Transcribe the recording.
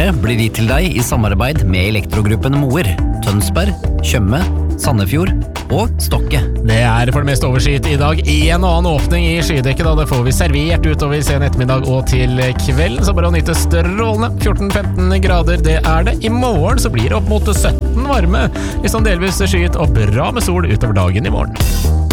været blir gitt til deg i samarbeid med Elektrogruppen Moer, Tønsberg, Tjøme, Sandefjord og Stokke. Det for det meste overskyet i dag. En og annen åpning i skydekket, da det får vi servert utover sen ettermiddag og til kveld. Så bare å nyte strålende 14-15 grader, det det. I morgen så blir det opp mot 17 varme, i sånn delvis skyet og bra med sol utover dagen i morgen.